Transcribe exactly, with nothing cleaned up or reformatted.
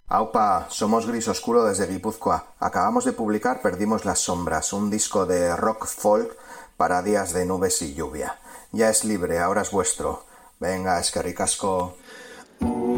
Aupa, somos Gris Oscuro desde Guipúzcoa. Acabamos de publicar Perdimos las sombras, un disco de rock folk para días de nubes y lluvia. Ya es libre, ahora es vuestro. Venga, eskerrik asko.